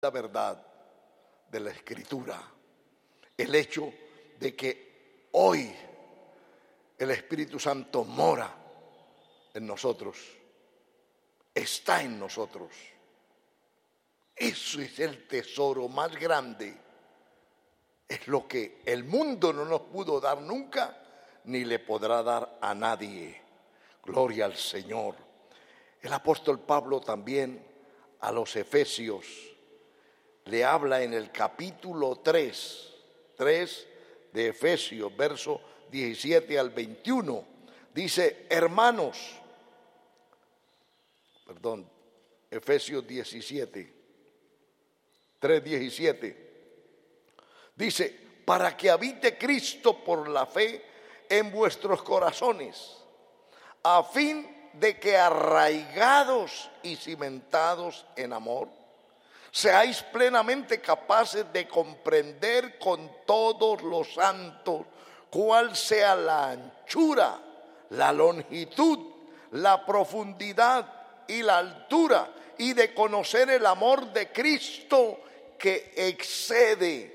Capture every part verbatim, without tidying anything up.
la verdad de la Escritura. El hecho de que hoy el Espíritu Santo mora en nosotros, está en nosotros. Eso es el tesoro más grande. Es lo que el mundo no nos pudo dar nunca, ni le podrá dar a nadie. Gloria al Señor. El apóstol Pablo también a los Efesios le habla en el capítulo tres, tres de Efesios, verso diecisiete al veintiuno. Dice, hermanos, perdón, Efesios diecisiete, tres diecisiete. Dice, para que habite Cristo por la fe en vuestros corazones, a fin de que arraigados y cimentados en amor, seáis plenamente capaces de comprender con todos los santos cuál sea la anchura, la longitud, la profundidad y la altura, y de conocer el amor de Cristo que excede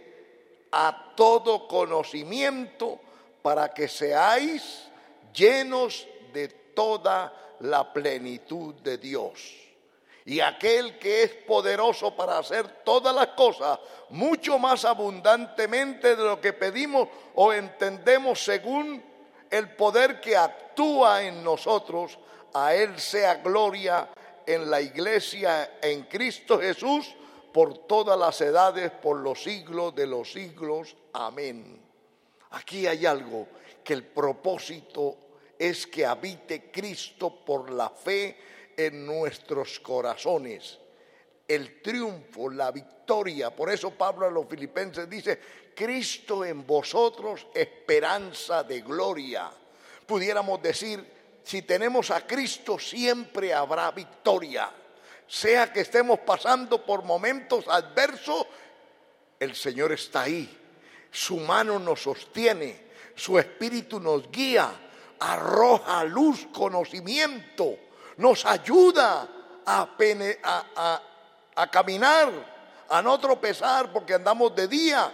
a todo conocimiento, para que seáis llenos de toda la plenitud de Dios. Y aquel que es poderoso para hacer todas las cosas mucho más abundantemente de lo que pedimos o entendemos, según el poder que actúa en nosotros, a Él sea gloria en la iglesia en Cristo Jesús por todas las edades, por los siglos de los siglos. Amén. Aquí hay algo, que el propósito es que habite Cristo por la fe en nuestros corazones. El triunfo, la victoria. Por eso Pablo a los Filipenses dice, Cristo en vosotros, esperanza de gloria. Pudiéramos decir, si tenemos a Cristo siempre habrá victoria. Sea que estemos pasando por momentos adversos, el Señor está ahí. Su mano nos sostiene, su espíritu nos guía, arroja luz, conocimiento, nos ayuda a, pene, a, a, a caminar, a no tropezar porque andamos de día.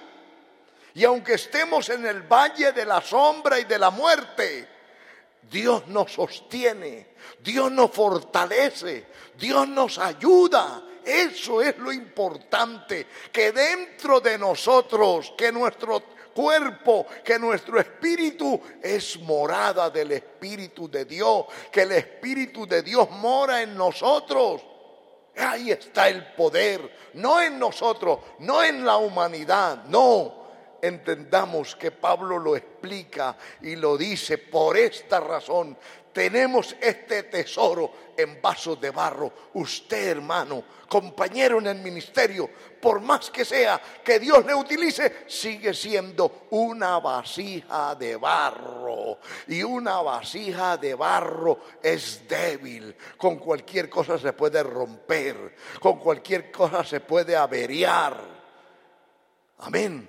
Y aunque estemos en el valle de la sombra y de la muerte, Dios nos sostiene, Dios nos fortalece, Dios nos ayuda. Eso es lo importante, que dentro de nosotros, que nuestro cuerpo, que nuestro espíritu es morada del Espíritu de Dios, que el Espíritu de Dios mora en nosotros. Ahí está el poder, no en nosotros, no en la humanidad, no. Entendamos que Pablo lo explica y lo dice, por esta razón tenemos este tesoro en vasos de barro. Usted, hermano, compañero en el ministerio, por más que sea que Dios le utilice, sigue siendo una vasija de barro. Y una vasija de barro es débil. Con cualquier cosa se puede romper, con cualquier cosa se puede averiar. Amén.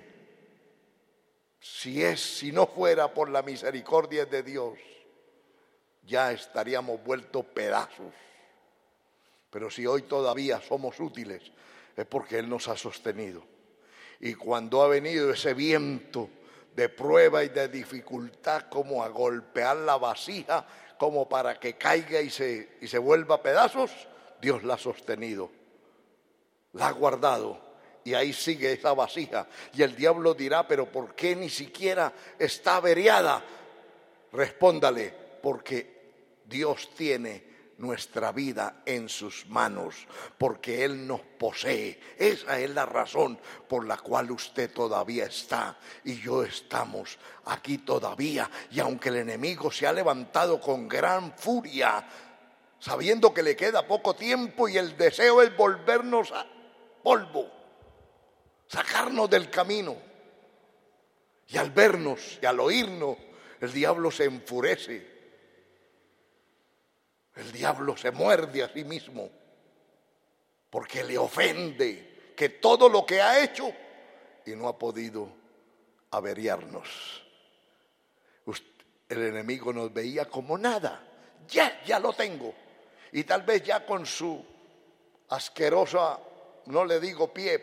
Si es, si no fuera por la misericordia de Dios, ya estaríamos vueltos pedazos. Pero si hoy todavía somos útiles, es porque Él nos ha sostenido. Y cuando ha venido ese viento de prueba y de dificultad, como a golpear la vasija, como para que caiga y se, y se vuelva a pedazos, Dios la ha sostenido, la ha guardado. Y ahí sigue esa vasija. Y el diablo dirá, pero ¿por qué ni siquiera está averiada? Respóndale, porque Dios tiene nuestra vida en sus manos, porque Él nos posee. Esa es la razón por la cual usted todavía está y yo estamos aquí todavía. Y aunque el enemigo se ha levantado con gran furia, sabiendo que le queda poco tiempo y el deseo es volvernos a polvo, sacarnos del camino, y al vernos y al oírnos, el diablo se enfurece. El diablo se muerde a sí mismo porque le ofende que todo lo que ha hecho y no ha podido averiarnos. El enemigo nos veía como nada. Ya, ya lo tengo. Y tal vez ya con su asquerosa no le digo pie,